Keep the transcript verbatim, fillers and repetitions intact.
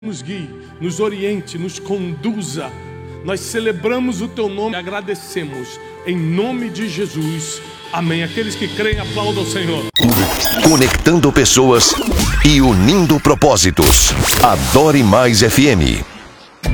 nos guie, nos oriente, nos conduza. Nós celebramos o teu nome e agradecemos em nome de Jesus. Amém. Aqueles que creem, aplaudam o Senhor. Conectando pessoas e unindo propósitos. Adore Mais F M.